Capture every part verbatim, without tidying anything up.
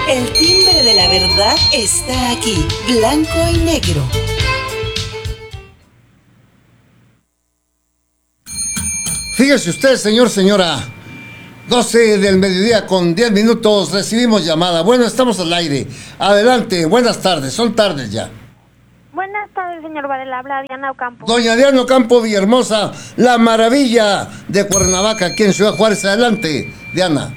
El timbre de la verdad está aquí, blanco y negro. Fíjese usted, señor, señora, doce del mediodía con diez minutos, recibimos llamada. Bueno, estamos al aire. Adelante, buenas tardes, son tardes ya. Buenas tardes, señor Varela, habla Diana Ocampo. Doña Diana Ocampo Villahermosa, la maravilla de Cuernavaca, aquí en Ciudad Juárez. Adelante, Diana.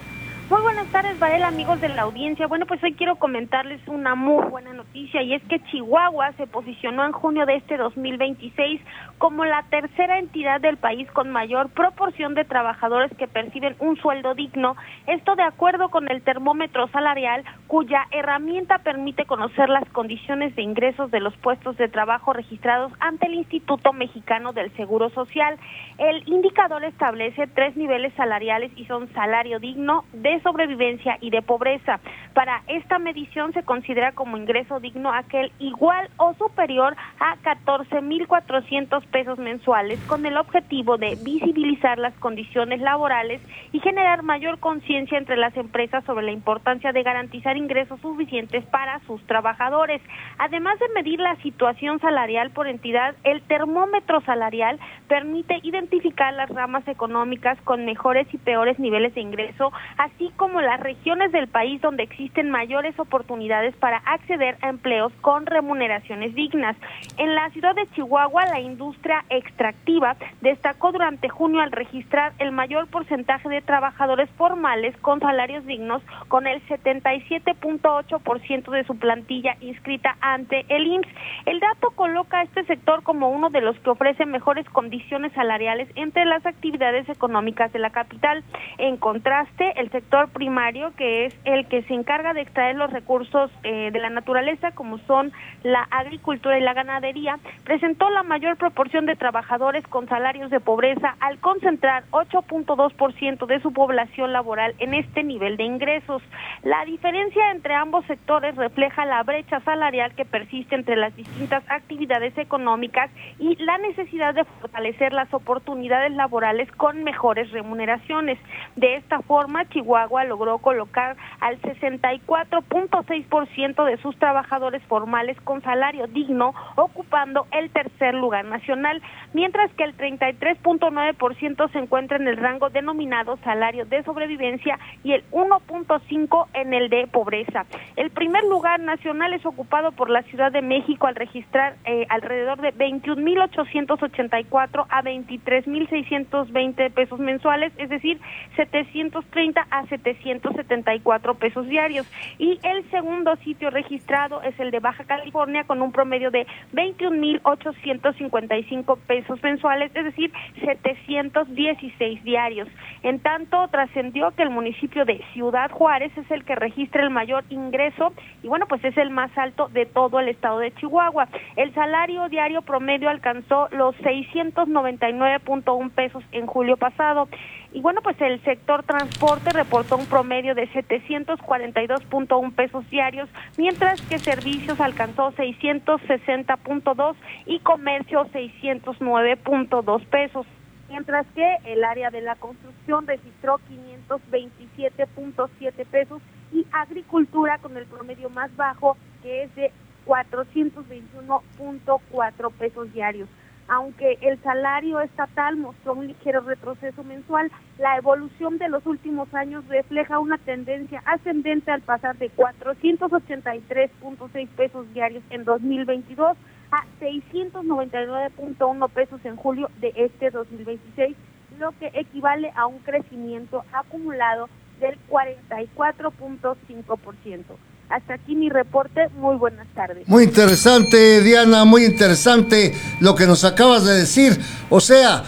Muy buenas tardes, Varela, amigos de la audiencia. Bueno, pues hoy quiero comentarles una muy buena noticia, y es que Chihuahua se posicionó en junio de este dos mil veintiséis como la tercera entidad del país con mayor proporción de trabajadores que perciben un sueldo digno, esto de acuerdo con el termómetro salarial, cuya herramienta permite conocer las condiciones de ingresos de los puestos de trabajo registrados ante el Instituto Mexicano del Seguro Social. El indicador establece tres niveles salariales y son salario digno, de sobrevivencia y de pobreza. Para esta medición se considera como ingreso digno aquel igual o superior a catorce mil cuatrocientos pesos mensuales, con el objetivo de visibilizar las condiciones laborales y generar mayor conciencia entre las empresas sobre la importancia de garantizar ingresos suficientes para sus trabajadores. Además de medir la situación salarial por entidad, el termómetro salarial permite identificar las ramas económicas con mejores y peores niveles de ingreso, así como las regiones del país donde existen mayores oportunidades para acceder a empleos con remuneraciones dignas. En la ciudad de Chihuahua, la industria extractiva destacó durante junio al registrar el mayor porcentaje de trabajadores formales con salarios dignos, con el setenta y siete punto ocho por ciento de su plantilla inscrita ante el I M S S. El dato coloca a este sector como uno de los que ofrece mejores condiciones salariales entre las actividades económicas de la capital. En contraste, el sector primario, que es el que se encarga de extraer los recursos eh, de la naturaleza, como son la agricultura y la ganadería, presentó la mayor proporción de trabajadores con salarios de pobreza, al concentrar ocho punto dos por ciento de su población laboral en este nivel de ingresos. La diferencia entre ambos sectores refleja la brecha salarial que persiste entre las distintas actividades económicas y la necesidad de fortalecer las oportunidades laborales con mejores remuneraciones. De esta forma, Chihuahua logró colocar al sesenta y cuatro punto seis por ciento de sus trabajadores formales con salario digno, ocupando el tercer lugar nacional, mientras que el treinta y tres punto nueve por ciento se encuentra en el rango denominado salario de sobrevivencia y el uno punto cinco por ciento en el de pobreza. El primer lugar nacional es ocupado por la Ciudad de México al registrar eh, alrededor de veintiún mil ochocientos ochenta y cuatro a veintitrés mil seiscientos veinte pesos mensuales, es decir, setecientos treinta a setecientos setenta y cuatro pesos diarios. Y el segundo sitio registrado es el de Baja California, con un promedio de veintiún mil ochocientos cincuenta y cinco pesos mensuales, es decir, setecientos dieciséis diarios. En tanto, trascendió que el municipio de Ciudad Juárez es el que registra el mayor ingreso y bueno, pues es el más alto de todo el estado de Chihuahua. El salario diario promedio alcanzó los seiscientos noventa y nueve punto uno pesos en julio pasado. Y bueno, pues el sector transporte reportó un promedio de setecientos cuarenta y dos punto uno pesos diarios, mientras que servicios alcanzó seiscientos sesenta punto dos y comercio seiscientos nueve punto dos pesos. Mientras que el área de la construcción registró quinientos veintisiete punto siete pesos y agricultura con el promedio más bajo, que es de cuatrocientos veintiuno punto cuatro pesos diarios. Aunque el salario estatal mostró un ligero retroceso mensual, la evolución de los últimos años refleja una tendencia ascendente al pasar de cuatrocientos ochenta y tres punto seis pesos diarios en dos mil veintidós a seiscientos noventa y nueve punto uno pesos en julio de este dos mil veintiséis, lo que equivale a un crecimiento acumulado del cuarenta y cuatro punto cinco por ciento. Hasta aquí mi reporte, muy buenas tardes. Muy interesante, Diana, muy interesante lo que nos acabas de decir. O sea,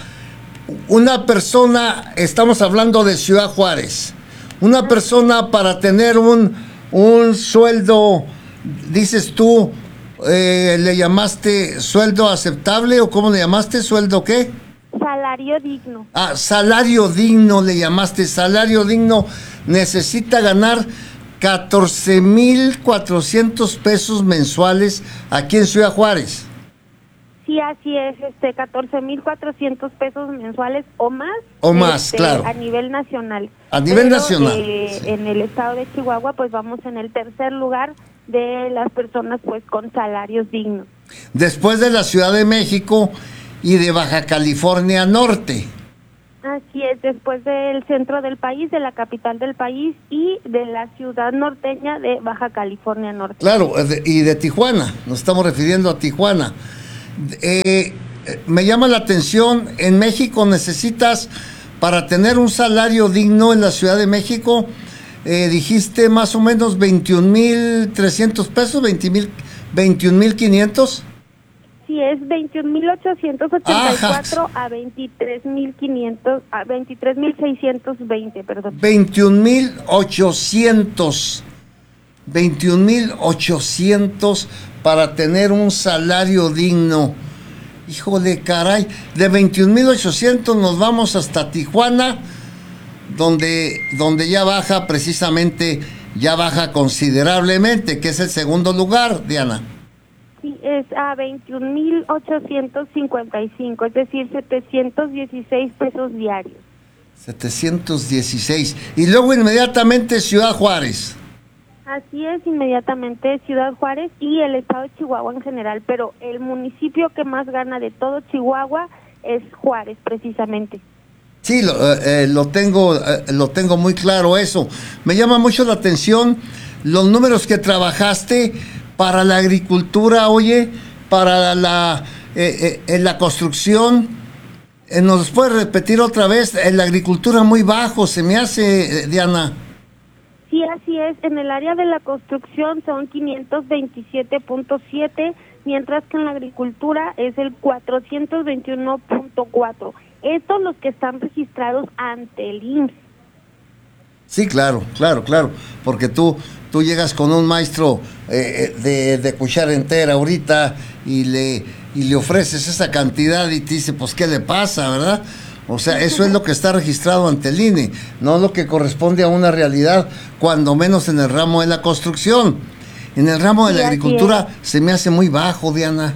una persona, estamos hablando de Ciudad Juárez, una persona para tener un, un sueldo, dices tú, eh, ¿le llamaste sueldo aceptable o cómo le llamaste? ¿Sueldo qué? Salario digno. Ah, salario digno le llamaste, salario digno, necesita ganar catorce mil cuatrocientos pesos mensuales aquí en Ciudad Juárez. Sí, Sí, así es, este, catorce mil cuatrocientos pesos mensuales o más. O más, este, claro. A nivel nacional. A nivel Pero, nacional. Eh, Sí. En el estado de Chihuahua, pues vamos en el tercer lugar de las personas, pues, con salarios dignos. Después de la Ciudad de México y de Baja California Norte. Así es, después del centro del país, de la capital del país y de la ciudad norteña de Baja California Norte. Claro, de- y de Tijuana, nos estamos refiriendo a Tijuana. Eh, me llama la atención, en México necesitas, para tener un salario digno en la Ciudad de México, eh, dijiste más o menos veintiún mil trescientos pesos, veintiún mil quinientos. Sí, es veintiún mil ochocientos ochenta y cuatro a veintitrés mil quinientos, a veintitrés mil seiscientos veinte, perdón. veintiún mil ochocientos. veintiún mil ochocientos para tener un salario digno. Híjole, caray. De veintiún mil ochocientos nos vamos hasta Tijuana, donde, donde ya baja precisamente, ya baja considerablemente, que es el segundo lugar, Diana. Sí, es a veintiún mil ochocientos cincuenta y cinco, es decir, setecientos dieciséis pesos diarios. setecientos dieciséis. Y luego inmediatamente Ciudad Juárez. Así es, inmediatamente Ciudad Juárez y el estado de Chihuahua en general, pero el municipio que más gana de todo Chihuahua es Juárez, precisamente. Sí, lo, eh, lo tengo, eh, lo tengo muy claro eso. Me llama mucho la atención los números que trabajaste para la agricultura, oye, para la, eh, eh, en la construcción. Eh, ¿Nos puedes repetir otra vez? En la agricultura muy bajo, se me hace, eh, Diana. Sí, así es. En el área de la construcción son quinientos veintisiete punto siete, mientras que en la agricultura es el cuatrocientos veintiuno punto cuatro. Estos los que están registrados ante el I M S S. Sí, claro, claro, claro, porque tú, tú llegas con un maestro eh, de, de cuchara entera ahorita y le, y le ofreces esa cantidad y te dice, pues, ¿qué le pasa, verdad? O sea, eso es lo que está registrado ante el I N E, no lo que corresponde a una realidad, cuando menos en el ramo de la construcción. En el ramo de Sí, la así agricultura se me hace muy bajo, Diana.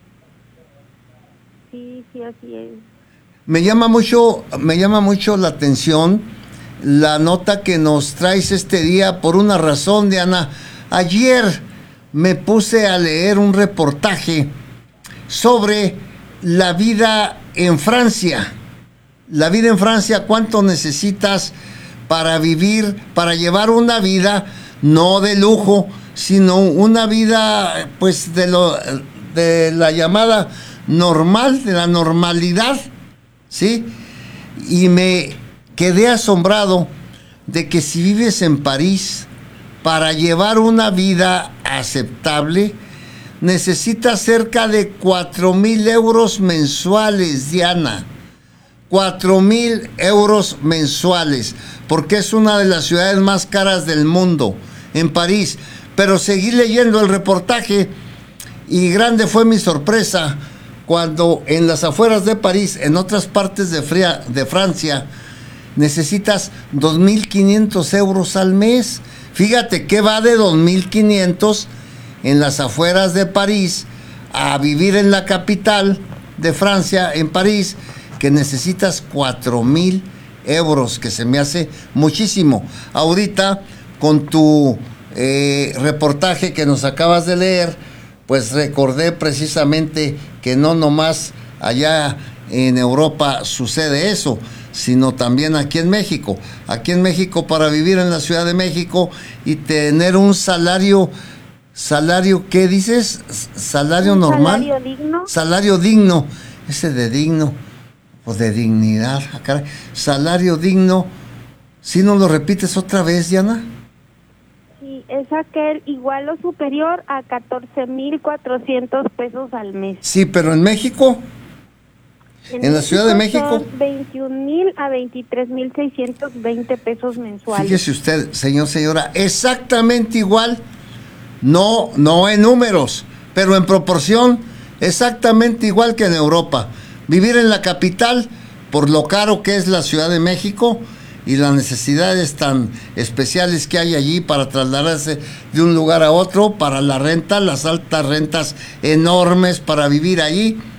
Sí, sí, así es. Me llama mucho, me llama mucho la atención la nota que nos traes este día por una razón, Diana. Ayer me puse a leer un reportaje sobre la vida en Francia. La vida en Francia, ¿cuánto necesitas para vivir, para llevar una vida no de lujo, sino una vida, pues, de lo, de la llamada normal, de la normalidad, ¿sí? Y me quedé asombrado de que si vives en París, para llevar una vida aceptable, necesitas cerca de cuatro mil euros mensuales, Diana. Cuatro mil euros mensuales, porque es una de las ciudades más caras del mundo, en París. Pero seguí leyendo el reportaje y grande fue mi sorpresa cuando en las afueras de París, en otras partes de, Fria, de Francia, necesitas dos mil quinientos euros al mes. Fíjate que va de dos mil quinientos en las afueras de París a vivir en la capital de Francia, en París, que necesitas cuatro mil euros, que se me hace muchísimo. Ahorita, con tu eh, reportaje que nos acabas de leer, pues recordé precisamente que no nomás allá en Europa sucede eso, sino también aquí en México. Aquí en México, para vivir en la Ciudad de México y tener un salario, salario, ¿qué dices? ¿Salario Un normal? Salario digno. Salario digno, ese de digno, pues de dignidad, ah, caray. Salario digno, ¿sí no lo repites otra vez, Diana? Sí, es aquel igual o superior a catorce mil cuatrocientos pesos al mes. Sí, pero en México, en la Ciudad de México, son veintiún mil a veintitrés mil seiscientos veinte pesos mensuales. fíjese usted, señor, señora, exactamente igual, no, no en números, pero en proporción, exactamente igual que en Europa. Vivir en la capital, por lo caro que es la Ciudad de México y las necesidades tan especiales que hay allí para trasladarse de un lugar a otro, para la renta, las altas rentas enormes para vivir allí,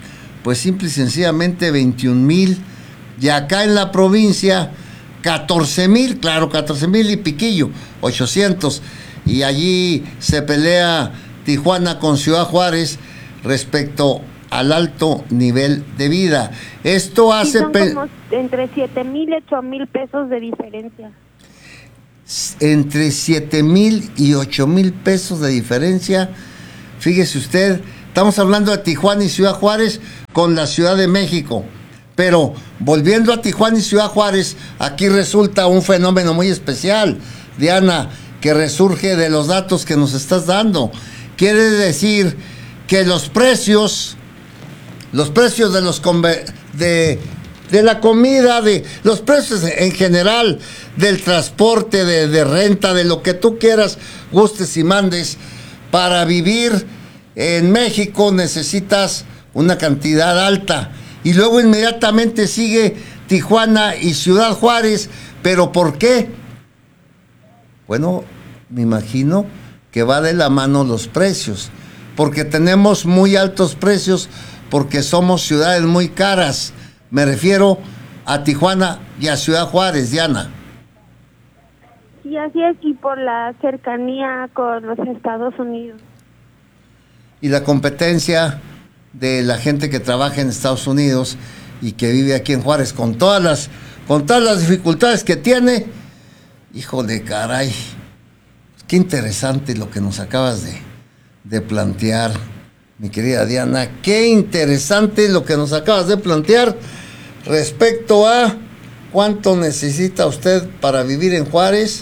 pues simple y sencillamente veintiún mil, y acá en la provincia catorce mil, claro, catorce mil y piquillo, ochocientos, y allí se pelea Tijuana con Ciudad Juárez respecto al alto nivel de vida. Esto hace... Sí, son como entre siete mil y ocho mil pesos de diferencia. Entre siete mil y ocho mil pesos de diferencia. Fíjese usted, estamos hablando de Tijuana y Ciudad Juárez con la Ciudad de México. Pero volviendo a Tijuana y Ciudad Juárez, aquí resulta un fenómeno muy especial, Diana, que resurge de los datos que nos estás dando. Quiere decir que los precios, los precios de los de, de la comida, de los precios en general, del transporte, de, de renta, de lo que tú quieras, gustes y mandes, para vivir en México necesitas una cantidad alta. Y luego inmediatamente sigue Tijuana y Ciudad Juárez. ¿Pero por qué? Bueno, me imagino que va de la mano los precios. Porque tenemos muy altos precios, porque somos ciudades muy caras. Me refiero a Tijuana y a Ciudad Juárez, Diana. Sí, así es, y por la cercanía con los Estados Unidos. Y la competencia de la gente que trabaja en Estados Unidos y que vive aquí en Juárez, con todas las, con todas las dificultades que tiene. Híjole, caray, qué interesante lo que nos acabas de, de plantear, mi querida Diana, qué interesante lo que nos acabas de plantear respecto a cuánto necesita usted para vivir en Juárez.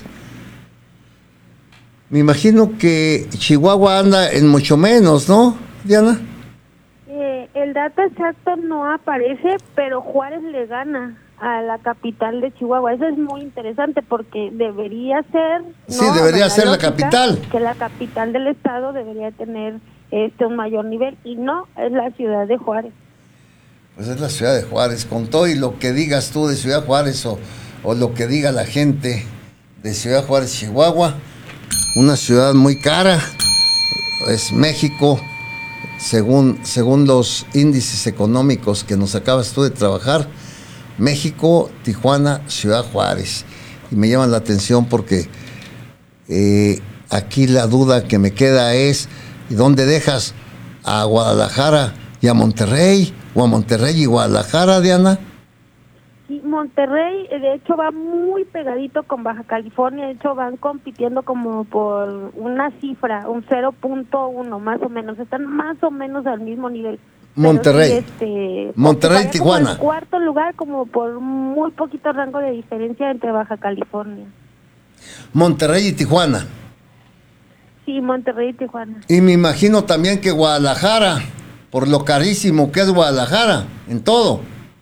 Me imagino que Chihuahua anda en mucho menos, ¿no, Diana? Eh, el dato exacto no aparece, pero Juárez le gana a la capital de Chihuahua. Eso es muy interesante porque debería ser... Sí, ¿no? debería la ser la lógica, capital. Que la capital del estado debería tener este un mayor nivel, y no, es la ciudad de Juárez. Pues es la ciudad de Juárez, con todo y lo que digas tú de Ciudad Juárez o, o lo que diga la gente de Ciudad Juárez, Chihuahua, una ciudad muy cara, es México, según, según los índices económicos que nos acabas tú de trabajar, México, Tijuana, Ciudad Juárez. Y me llama la atención porque eh, aquí la duda que me queda es, ¿y dónde dejas a Guadalajara y a Monterrey? ¿O a Monterrey y Guadalajara, Diana? Sí, Monterrey, de hecho, va muy pegadito con Baja California. De hecho, van compitiendo como por una cifra, un cero punto uno más o menos. Están más o menos al mismo nivel. Monterrey. Sí, este, Monterrey, Tijuana. En cuarto lugar, como por muy poquito rango de diferencia entre Baja California. Monterrey y Tijuana. Sí, Monterrey y Tijuana. Y me imagino también que Guadalajara, por lo carísimo que es Guadalajara, en todo.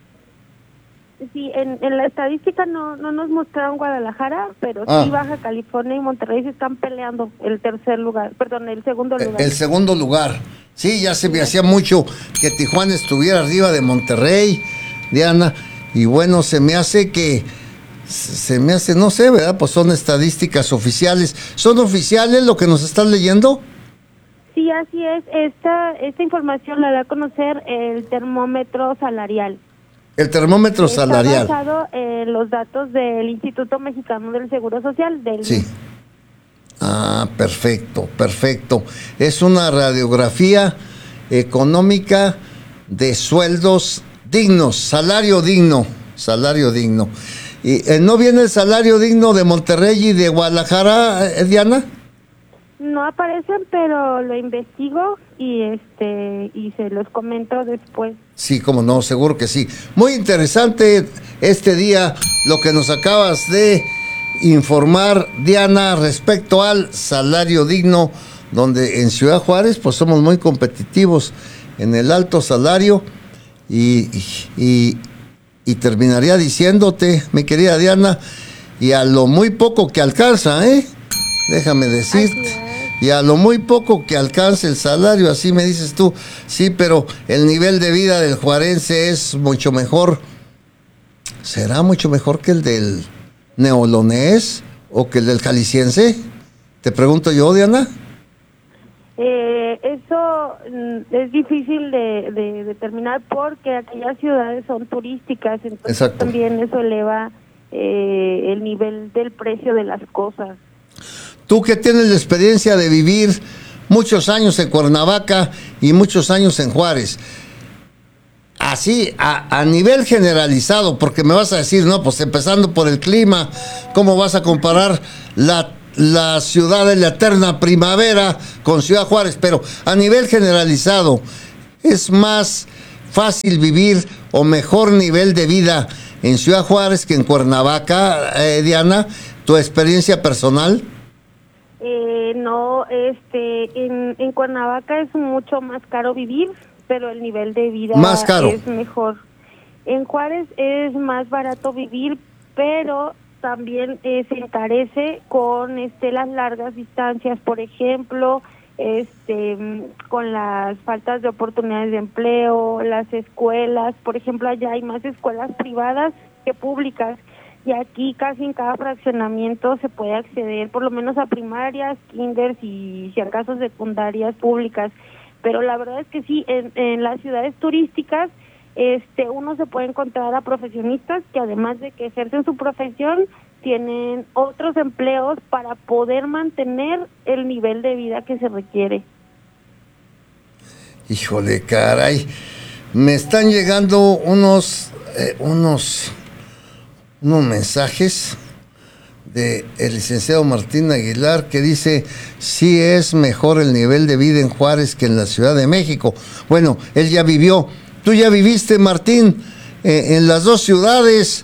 Sí, en, en la estadística no, no nos mostraron Guadalajara, pero ah. sí Baja California y Monterrey se están peleando el tercer lugar, perdón, el segundo lugar. El, el segundo lugar. Sí, ya se me hacía mucho que Tijuana estuviera arriba de Monterrey, Diana, y bueno, se me hace que, se me hace, no sé, ¿verdad? Pues son estadísticas oficiales. ¿Son oficiales lo que nos estás leyendo? Sí, así es. Esta, esta información la da a conocer el termómetro salarial. El termómetro Está salarial. Está basado en los datos del Instituto Mexicano del Seguro Social. Del Sí. Ah, perfecto, perfecto. Es una radiografía económica de sueldos dignos, salario digno, salario digno. ¿Y eh, no viene el salario digno de Monterrey y de Guadalajara, eh, Diana? No aparecen, pero lo investigo y este y se los comento después. Sí, como no, seguro que sí. Muy interesante este día lo que nos acabas de informar, Diana, respecto al salario digno, donde en Ciudad Juárez pues somos muy competitivos en el alto salario y, y, y terminaría diciéndote, mi querida Diana, y a lo muy poco que alcanza, ¿eh? Déjame decirte. Y a lo muy poco que alcance el salario, así me dices tú, sí, pero el nivel de vida del juarense es mucho mejor. ¿Será mucho mejor que el del neolonés o que el del jalisciense? Te pregunto yo, Diana. Eh, eso mm, es difícil de, de determinar porque aquellas ciudades son turísticas, entonces Exacto. también eso eleva eh, el nivel del precio de las cosas. Tú que tienes la experiencia de vivir muchos años en Cuernavaca y muchos años en Juárez, así a, a nivel generalizado, porque me vas a decir, no, pues empezando por el clima, ¿cómo vas a comparar la la ciudad de la eterna primavera con Ciudad Juárez? Pero a nivel generalizado, ¿es más fácil vivir o mejor nivel de vida en Ciudad Juárez que en Cuernavaca, eh, Diana? ¿Tu experiencia personal? Eh, no, este, en, en Cuernavaca es mucho más caro vivir, pero el nivel de vida Más caro. es mejor. En Juárez es más barato vivir, pero también eh, se encarece con este las largas distancias, por ejemplo, este con las faltas de oportunidades de empleo, las escuelas, por ejemplo, allá hay más escuelas privadas que públicas, y aquí casi en cada fraccionamiento se puede acceder por lo menos a primarias, kinders y si acaso secundarias públicas, pero la verdad es que sí, en, en las ciudades turísticas este uno se puede encontrar a profesionistas que además de que ejercen su profesión tienen otros empleos para poder mantener el nivel de vida que se requiere. Híjole, caray, me están llegando unos eh, unos unos mensajes de el licenciado Martín Aguilar que dice sí es mejor el nivel de vida en Juárez que en la Ciudad de México. Bueno, él ya vivió. Tú ya viviste, Martín, eh, en las dos ciudades.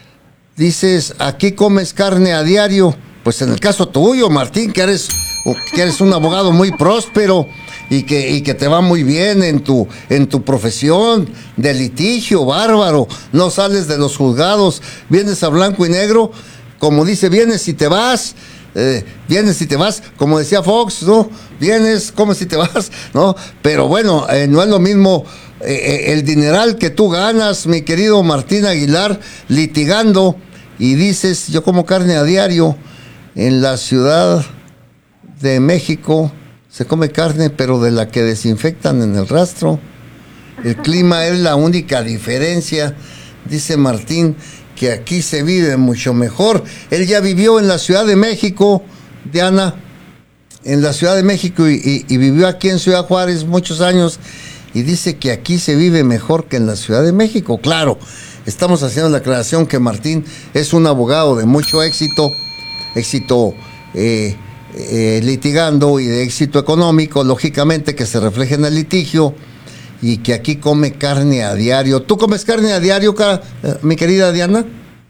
Dices, aquí comes carne a diario. Pues en el caso tuyo, Martín, que eres, que eres un abogado muy próspero y que, y que te va muy bien en tu, en tu profesión de litigio, bárbaro. No sales de los juzgados, vienes a blanco y negro. Como dice, vienes y te vas. Eh, vienes y te vas, como decía Fox, ¿no? Vienes, comes y te vas, ¿no? Pero bueno, eh, no es lo mismo eh, el dineral que tú ganas, mi querido Martín Aguilar, litigando, y dices, yo como carne a diario. En la Ciudad de México se come carne, pero de la que desinfectan en el rastro. El clima es la única diferencia, dice Martín, que aquí se vive mucho mejor. Él ya vivió en la Ciudad de México, Diana, en la Ciudad de México y, y, y vivió aquí en Ciudad Juárez muchos años y dice que aquí se vive mejor que en la Ciudad de México. Claro, estamos haciendo la aclaración que Martín es un abogado de mucho éxito, éxito eh, eh, litigando y de éxito económico, lógicamente que se refleja en el litigio, y que aquí come carne a diario. ¿Tú comes carne a diario, mi querida Diana?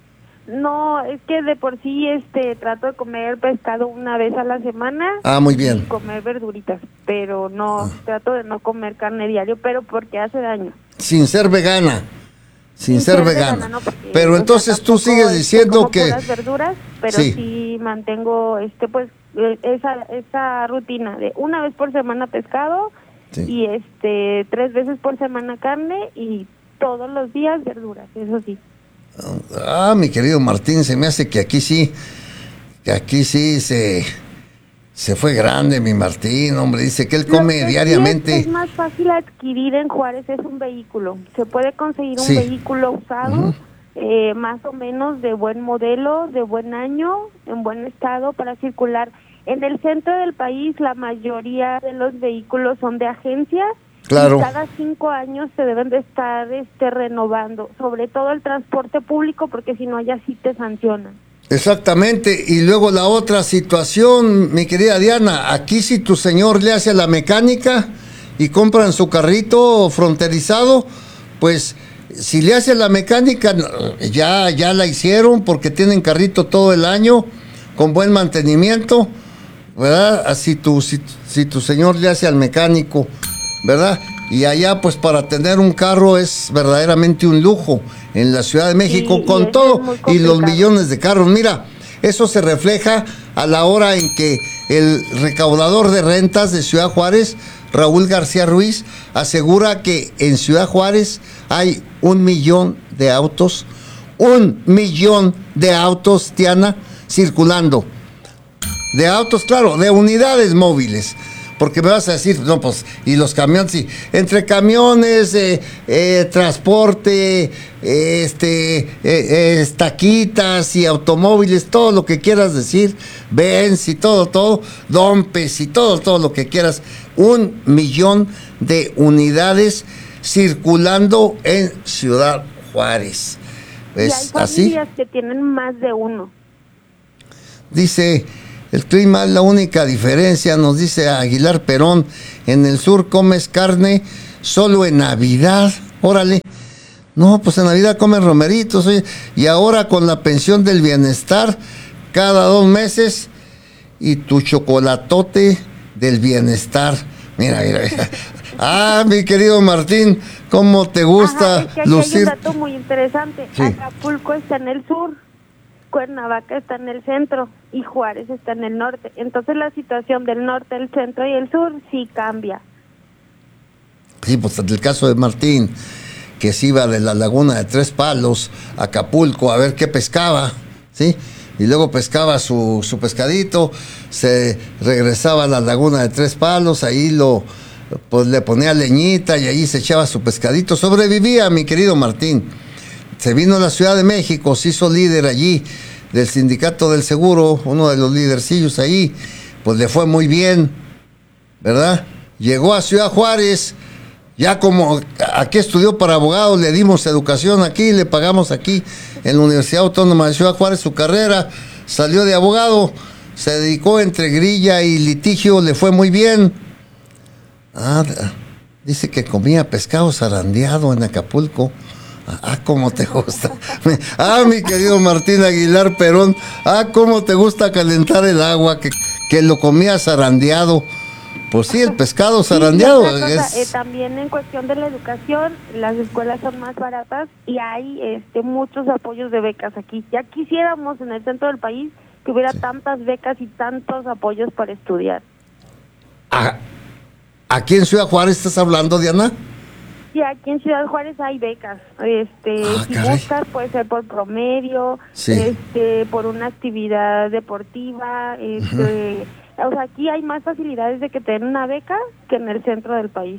No, es que de por sí este trato de comer pescado una vez a la semana. Ah, muy bien. Y comer verduritas, pero no, ah. trato de no comer carne diario, pero porque hace daño. Sin ser vegana. Sin, Sin ser, ser vegana. vegana no, porque, pero entonces sea, tú sigues diciendo como que puras verduras, pero sí. sí mantengo este pues esa esa rutina de una vez por semana pescado. Sí. Y este tres veces por semana carne y todos los días verduras, eso sí. Ah, mi querido Martín, se me hace que aquí sí, que aquí sí se, se fue grande mi Martín, hombre, dice que él come Lo que diariamente. Sí es, es más fácil adquirir en Juárez es un vehículo, se puede conseguir un sí. vehículo usado, uh-huh. eh, más o menos de buen modelo, de buen año, en buen estado para circular. En el centro del país la mayoría de los vehículos son de agencias. Claro. Y cada cinco años se deben de estar este, renovando, sobre todo el transporte público, porque si no ya sí te sancionan. Exactamente, y luego la otra situación, mi querida Diana, aquí si tu señor le hace la mecánica y compran su carrito fronterizado, pues si le hace la mecánica, ya, ya la hicieron porque tienen carrito todo el año, con buen mantenimiento, ¿verdad? Así tu, si, si tu señor le hace al mecánico, ¿verdad? Y allá pues para tener un carro es verdaderamente un lujo en la Ciudad de México, sí, con todo y los millones de carros. Mira, eso se refleja a la hora en que el recaudador de rentas de Ciudad Juárez, Raúl García Ruiz, asegura que en Ciudad Juárez hay un millón de autos, un millón de autos, Tiana, circulando. De autos, claro, de unidades móviles, porque me vas a decir, no, pues, y los camiones, y entre camiones, eh, eh, transporte, eh, este, eh, eh, estaquitas y automóviles, todo lo que quieras decir, Benz y todo, todo, Dompes y todo, todo lo que quieras, un millón de unidades circulando en Ciudad Juárez. Y hay ¿Es así? familias que tienen más de uno. Dice, el clima es la única diferencia, nos dice Aguilar Perón. En el sur comes carne solo en Navidad. Órale. No, pues en Navidad comen romeritos. Oye. Y ahora con la pensión del bienestar, cada dos meses, y tu chocolatote del bienestar. Mira, mira, mira. Ah, mi querido Martín, ¿cómo te gusta Ajá, es que aquí lucir? hay un dato muy interesante. Sí. Acapulco está en el sur, Cuernavaca está en el centro y Juárez está en el norte. Entonces la situación del norte, el centro y el sur sí cambia. Sí, pues en el caso de Martín, que se iba de la laguna de Tres Palos a Acapulco a ver qué pescaba, ¿sí? Y luego pescaba su, su pescadito, se regresaba a la laguna de Tres Palos, ahí lo, pues le ponía leñita y ahí se echaba su pescadito. Sobrevivía, mi querido Martín. Se vino a la Ciudad de México, se hizo líder allí del Sindicato del Seguro, uno de los lidercillos ahí, pues le fue muy bien, ¿verdad? Llegó a Ciudad Juárez, ya como aquí estudió para abogado, le dimos educación aquí, le pagamos aquí en la Universidad Autónoma de Ciudad Juárez su carrera, salió de abogado, se dedicó entre grilla y litigio, le fue muy bien. Ah, dice que comía pescado zarandeado en Acapulco. Ah, cómo te gusta. Ah, mi querido Martín Aguilar Perón, ah, cómo te gusta calentar el agua, que, que lo comía zarandeado. Pues sí, el pescado zarandeado. Sí, cosa, es... eh, también en cuestión de la educación, las escuelas son más baratas y hay este muchos apoyos de becas aquí. Ya quisiéramos en el centro del país que hubiera sí. tantas becas y tantos apoyos para estudiar. Ah, ¿aquí en Ciudad Juárez estás hablando, Diana? Sí, aquí en Ciudad Juárez hay becas. Este, ah, si caray. buscas puede ser por promedio, sí. este, por una actividad deportiva, este, uh-huh. o sea, aquí hay más facilidades de que te den una beca que en el centro del país.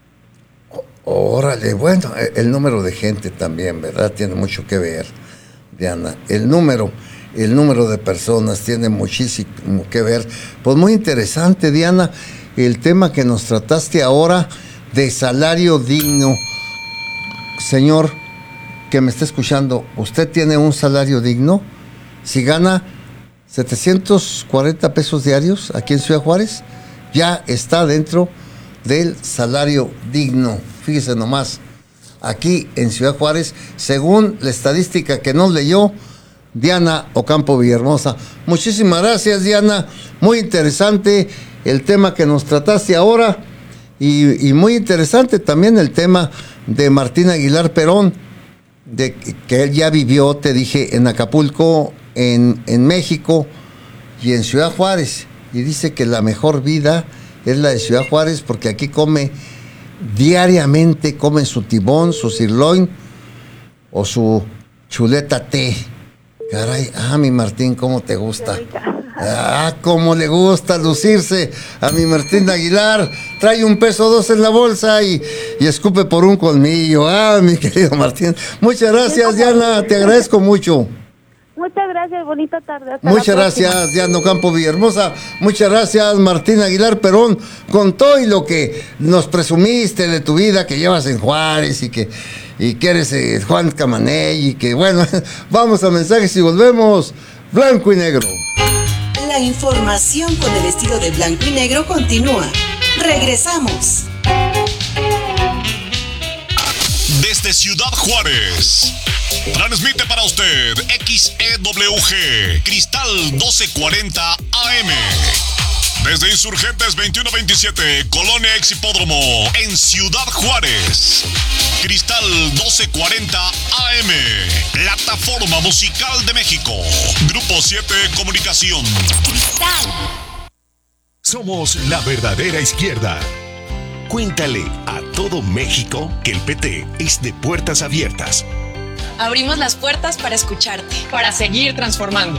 Órale, bueno, el número de gente también, ¿verdad? Tiene mucho que ver, Diana. El número, el número de personas tiene muchísimo que ver. Pues muy interesante, Diana, el tema que nos trataste ahora de salario digno. Señor que me está escuchando, ¿usted tiene un salario digno? Si gana setecientos cuarenta pesos diarios aquí en Ciudad Juárez, ya está dentro del salario digno. Fíjese nomás, aquí en Ciudad Juárez, según la estadística que nos leyó Diana Ocampo Villahermosa. Muchísimas gracias, Diana. Muy interesante el tema que nos trataste ahora. Y, y muy interesante también el tema de Martín Aguilar Perón, de que él ya vivió, te dije, en Acapulco, en, en México y en Ciudad Juárez. Y dice que la mejor vida es la de Ciudad Juárez porque aquí come diariamente, come su tibón, su sirloin o su chuleta té. Caray, ah, mi Martín, ¿cómo te gusta? Ah, cómo le gusta lucirse a mi Martín Aguilar. Trae un peso dos en la bolsa y, y escupe por un colmillo. Ah, mi querido Martín. Muchas gracias, Diana, te agradezco mucho. Muchas gracias, bonita tarde. Hasta Muchas gracias, Diana Ocampo Villahermosa. Muchas gracias, Martín Aguilar Perón, con todo y lo que nos presumiste de tu vida que llevas en Juárez y que, y que eres eh, Juan Camaney y que, bueno, vamos a mensajes y volvemos. Blanco y negro. La información con el estilo de blanco y negro continúa. Regresamos. Desde Ciudad Juárez, transmite para usted X E W G, Cristal doce cuarenta A M. Desde Insurgentes veintiuno veintisiete, Colonia Ex Hipódromo, en Ciudad Juárez. Cristal doce cuarenta A M, plataforma musical de México. Grupo siete Comunicación. Cristal. Somos la verdadera izquierda. Cuéntale a todo México que el P T es de puertas abiertas. Abrimos las puertas para escucharte, para seguir transformando.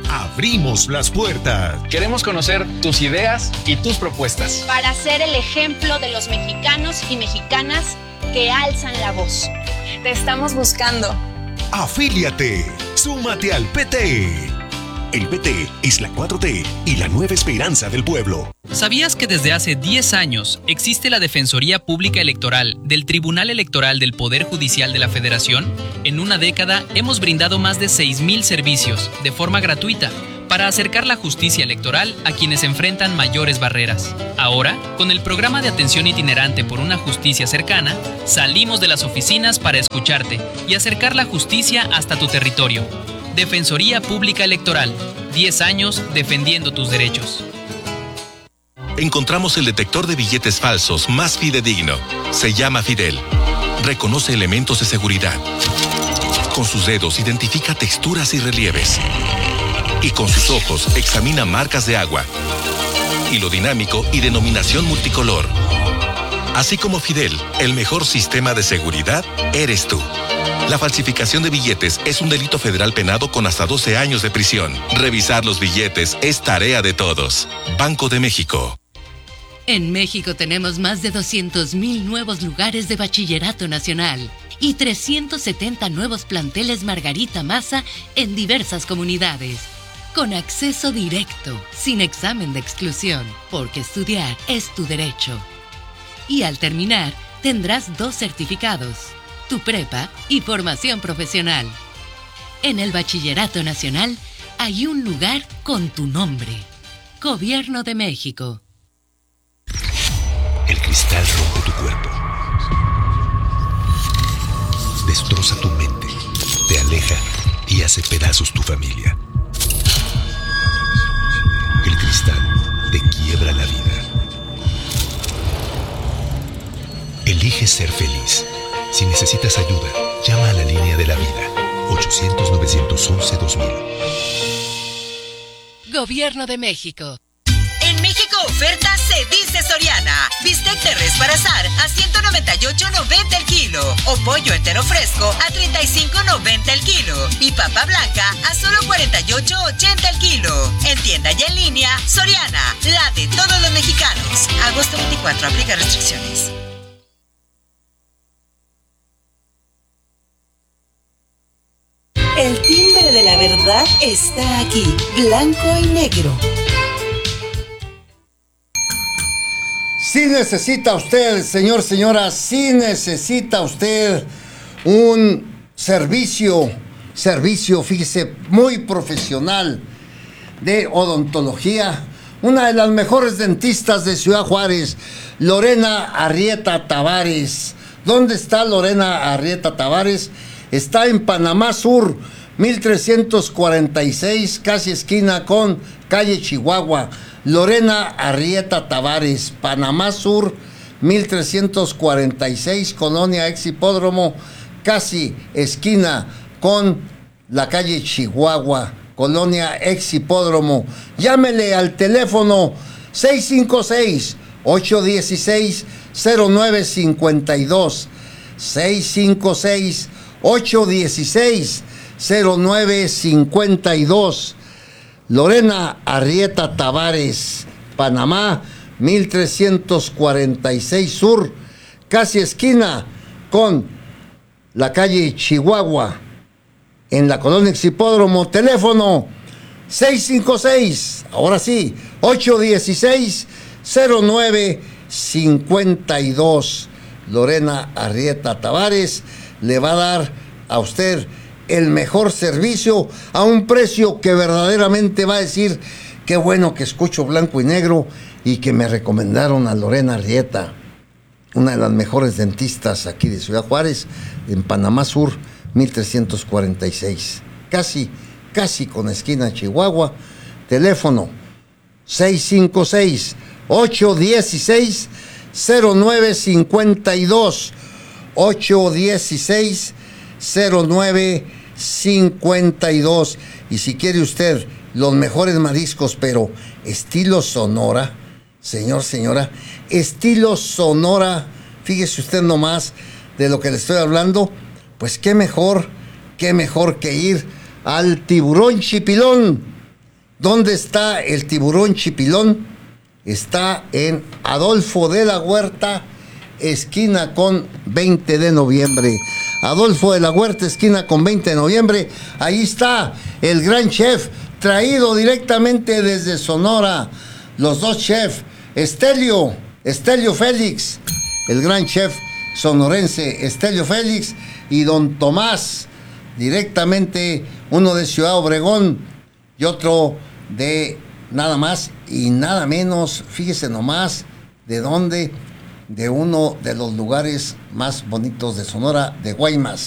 abrimos las puertas. Queremos conocer tus ideas y tus propuestas. Para ser el ejemplo de los mexicanos y mexicanas que alzan la voz. Te estamos buscando. Afíliate. Súmate al P T. El P T es la cuatro T y la nueva esperanza del pueblo. ¿Sabías que desde hace diez años existe la Defensoría Pública Electoral del Tribunal Electoral del Poder Judicial de la Federación? En una década hemos brindado más de seis mil servicios de forma gratuita para acercar la justicia electoral a quienes enfrentan mayores barreras. Ahora, con el programa de atención itinerante por una justicia cercana, salimos de las oficinas para escucharte y acercar la justicia hasta tu territorio. Defensoría Pública Electoral, diez años defendiendo tus derechos. Encontramos el detector de billetes falsos más fidedigno. Se llama Fidel. Reconoce elementos de seguridad. Con sus dedos identifica texturas y relieves. Y con sus ojos examina marcas de agua. Hilo dinámico y denominación multicolor. Así como Fidel, el mejor sistema de seguridad eres tú. La falsificación de billetes es un delito federal penado con hasta doce años de prisión. Revisar los billetes es tarea de todos. Banco de México. En México tenemos más de doscientos mil nuevos lugares de bachillerato nacional y trescientos setenta nuevos planteles Margarita Maza en diversas comunidades. Con acceso directo, sin examen de exclusión, porque estudiar es tu derecho. Y al terminar, tendrás dos certificados, tu prepa y formación profesional. En el Bachillerato Nacional hay un lugar con tu nombre. Gobierno de México. El cristal rompe tu cuerpo. Destroza tu mente, te aleja y hace pedazos tu familia. El cristal te quiebra la vida. Elige ser feliz. Si necesitas ayuda, llama a la línea de la vida. ochocientos, novecientos once, dos mil. Gobierno de México. En México oferta se dice Soriana. Bistec de res para asar a ciento noventa y ocho noventa el kilo. O pollo entero fresco a treinta y cinco noventa el kilo. Y papa blanca a solo cuarenta y ocho ochenta el kilo. En tienda y en línea, Soriana, la de todos los mexicanos. Agosto veinticuatro, aplica restricciones. El timbre de la verdad está aquí, blanco y negro. Si necesita usted, señor, señora, si necesita usted un servicio, servicio, fíjese, muy profesional de odontología, una de las mejores dentistas de Ciudad Juárez, Lorena Arrieta Tavares. ¿Dónde está Lorena Arrieta Tavares? Está en Panamá Sur, mil trescientos cuarenta y seis, casi esquina con calle Chihuahua. Lorena Arrieta Tavares, Panamá Sur, mil trescientos cuarenta y seis, Colonia Ex Hipódromo, casi esquina con la calle Chihuahua, Colonia Ex Hipódromo. Llámele al teléfono seis cinco seis, ocho uno seis, cero nueve cinco dos, seis cinco seis, ocho uno seis, cero nueve cinco dos. Lorena Arrieta Tavares, Panamá, mil trescientos cuarenta y seis Sur, casi esquina con la calle Chihuahua, en la colonia Hipódromo. Teléfono seis cinco seis, ahora sí, ocho uno seis, cero nueve cinco dos. Lorena Arrieta Tavares le va a dar a usted el mejor servicio a un precio que verdaderamente va a decir: qué bueno que escucho blanco y negro y que me recomendaron a Lorena Arrieta, una de las mejores dentistas aquí de Ciudad Juárez, en Panamá Sur, mil trescientos cuarenta y seis, casi, casi con esquina Chihuahua. Teléfono seis cinco seis, ocho uno seis, cero nueve cinco dos, ocho uno seis, cero nueve cinco dos. Y si quiere usted los mejores mariscos, pero estilo Sonora, señor, señora, estilo Sonora, fíjese usted nomás de lo que le estoy hablando, pues qué mejor, qué mejor que ir al Tiburón Chipilón, ¿Dónde está el tiburón chipilón? Está en Adolfo de la Huerta, esquina con veinte de noviembre. Adolfo de la Huerta, esquina con veinte de noviembre. Ahí está el gran chef, traído directamente desde Sonora. Los dos chefs, Estelio, Estelio Félix, el gran chef sonorense Estelio Félix, y don Tomás, directamente uno de Ciudad Obregón y otro de nada más y nada menos, fíjese nomás, de dónde, de uno de los lugares más bonitos de Sonora, de Guaymas.